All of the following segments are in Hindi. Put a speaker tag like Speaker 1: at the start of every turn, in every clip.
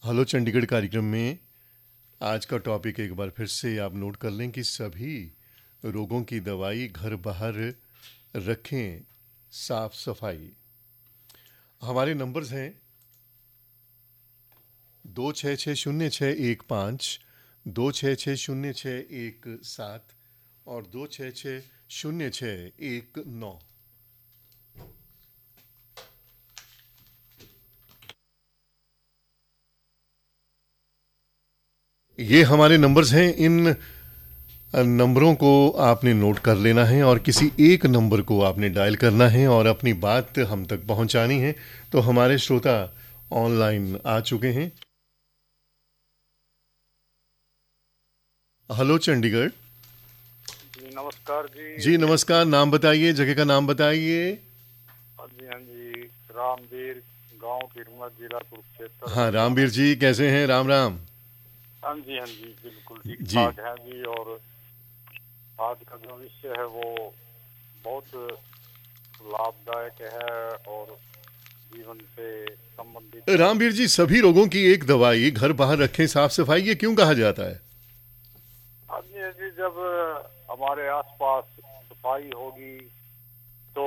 Speaker 1: हेलो चंडीगढ़ कार्यक्रम में आज का टॉपिक एक बार फिर से आप नोट कर लें कि सभी रोगों की दवाई घर बाहर रखें, साफ सफाई। हमारे नंबर्स हैं 266061 266061 और 266061 ये हमारे नंबर्स हैं। इन नंबरों को आपने नोट कर लेना है और किसी एक नंबर को आपने डायल करना है और अपनी बात हम तक पहुंचानी है। तो हमारे श्रोता ऑनलाइन आ चुके हैं। हेलो चंडीगढ़।
Speaker 2: जी नमस्कार जी।
Speaker 1: जी नमस्कार, नाम बताइए, जगह का नाम बताइए।
Speaker 2: हाँ जी, रामवीर, गांव तिरमत, जिला कुरुक्षेत्र।
Speaker 1: हाँ रामवीर जी, कैसे हैं? राम राम।
Speaker 2: हाँ जी बिल्कुल ठीक
Speaker 1: जी।
Speaker 2: ठाक है जी। और आज का जो विषय है वो बहुत लाभदायक है और जीवन से संबंधित।
Speaker 1: रामवीर जी, सभी रोगों की एक दवाई घर बाहर रखें, साफ सफाई, ये क्यों कहा जाता है?
Speaker 2: हाँ जी, जब हमारे आसपास सफाई होगी तो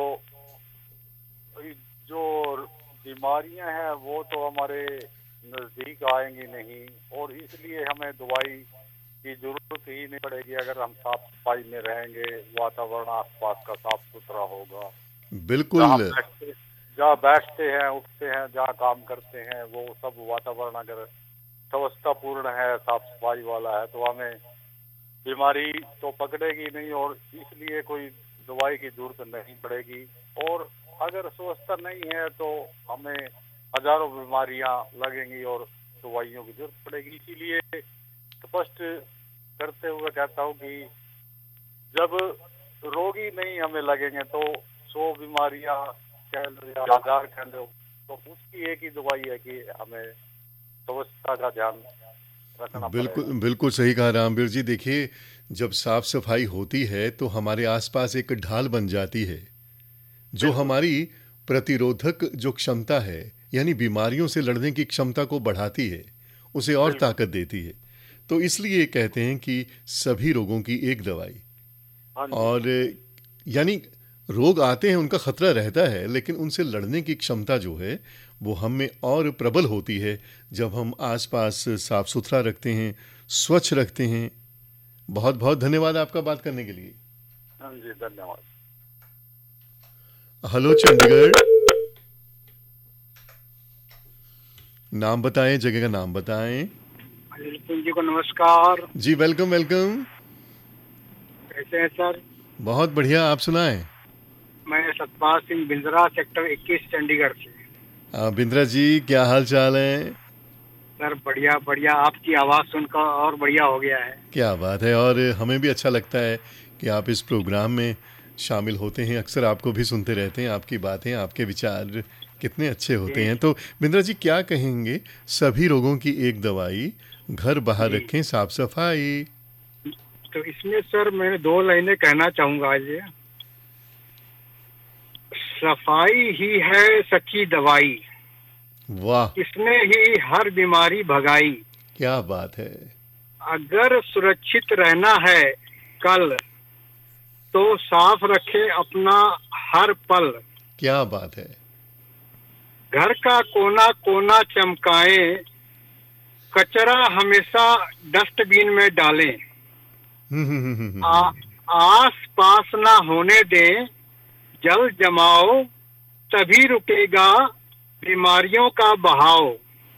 Speaker 2: जो बीमारियां हैं वो तो हमारे नजदीक आएंगी नहीं, और इसलिए हमें दवाई की जरूरत ही नहीं पड़ेगी अगर हम साफ सफाई में रहेंगे, वातावरण आसपास का साफ सुथरा होगा।
Speaker 1: बिल्कुल।
Speaker 2: जहाँ बैठते हैं, उठते हैं, जहाँ काम करते हैं, वो सब वातावरण अगर स्वच्छता पूर्ण है, साफ सफाई वाला है, तो हमें बीमारी तो पकड़ेगी नहीं और इसलिए कोई दवाई की जरूरत नहीं पड़ेगी। और अगर स्वच्छता नहीं है तो हमें हजारों बीमारियां लगेंगी और दवाइयों की जरूरत पड़ेगी। इसीलिए स्पष्ट करते हुए कहता हूँ कि जब रोगी नहीं हमें लगेंगे तो 100 बीमारियां कह लो या 1000 कह लो, तो उसकी एक ही दवाई है कि हमें स्वच्छता का ध्यान रखना
Speaker 1: बिल्कुल
Speaker 2: पड़ेगा।
Speaker 1: बिल्कुल सही कहा रामवीर जी। देखिए, जब साफ सफाई होती है तो हमारे आसपास एक ढाल बन जाती है जो हमारी प्रतिरोधक जो क्षमता है, यानी बीमारियों से लड़ने की क्षमता को बढ़ाती है, उसे और ताकत देती है। तो इसलिए कहते हैं कि सभी रोगों की एक दवाई। और यानी रोग आते हैं, उनका खतरा रहता है, लेकिन उनसे लड़ने की क्षमता जो है वो हम में और प्रबल होती है जब हम आसपास साफ सुथरा रखते हैं, स्वच्छ रखते हैं। बहुत बहुत धन्यवाद आपका बात करने के लिए।
Speaker 2: हाँ जी, धन्यवाद।
Speaker 1: हेलो चंडीगढ़। नाम बताएं, जगह का नाम बताएं।
Speaker 3: अनिल जी को नमस्कार
Speaker 1: जी वेलकम वेलकम।
Speaker 3: कैसे हैं सर?
Speaker 1: बहुत बढ़िया, आप सुनाएं।
Speaker 3: मैं सतपाल सिंह बिंद्रा, सेक्टर 21 चंडीगढ़ से।
Speaker 1: बिंद्रा जी, क्या हाल चाल है?
Speaker 3: सर बढ़िया बढ़िया, आपकी आवाज़ सुनकर और बढ़िया हो गया है।
Speaker 1: क्या बात है। और हमें भी अच्छा लगता है कि आप इस प्रोग्राम में शामिल होते हैं। अक्सर आपको भी सुनते रहते हैं, आपकी बातें, आपके विचार कितने अच्छे होते हैं। तो बिंद्रा जी, क्या कहेंगे? सभी रोगों की एक दवाई, घर बाहर रखें, साफ सफाई।
Speaker 3: तो इसमें सर मैं 2 लाइनें कहना चाहूँगा। आज सफाई ही है सच्ची दवाई,
Speaker 1: वाह,
Speaker 3: इसने ही हर बीमारी भगाई।
Speaker 1: क्या बात है।
Speaker 3: अगर सुरक्षित रहना है कल, तो साफ रखे अपना हर पल।
Speaker 1: क्या बात है।
Speaker 3: घर का कोना कोना चमकाएं, कचरा हमेशा डस्टबिन में डालें। आस पास ना होने दें जल जमाओ, तभी रुकेगा बीमारियों का बहाव।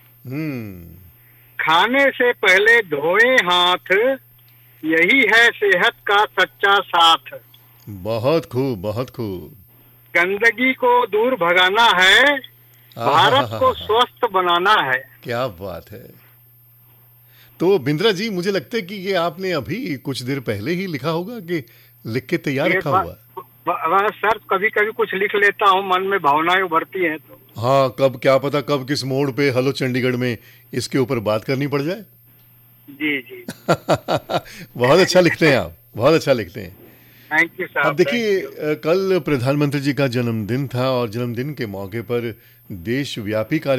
Speaker 3: खाने से पहले धोएं हाथ, यही है सेहत का सच्चा साथ।
Speaker 1: बहुत खूब, बहुत खूब।
Speaker 3: गंदगी को दूर भगाना है, भारत को स्वस्थ बनाना है।
Speaker 1: क्या बात है। तो बिंद्रा जी, मुझे लगता है कि ये आपने अभी कुछ देर पहले ही लिखा होगा कि लिख के तैयार रखा हुआ?
Speaker 3: सर कभी कभी कुछ लिख लेता हूँ, मन में भावनाएं उभरती हैं तो।
Speaker 1: हाँ, कब क्या पता कब किस मोड़ पे हेलो चंडीगढ़ में इसके ऊपर बात करनी पड़ जाए।
Speaker 3: जी जी।
Speaker 1: बहुत अच्छा लिखते हैं आप, बहुत अच्छा लिखते हैं।
Speaker 3: Thank you sir.
Speaker 1: अब देखिए, कल प्रधानमंत्री जी का जन्मदिन था और जन्मदिन के मौके पर देशव्यापी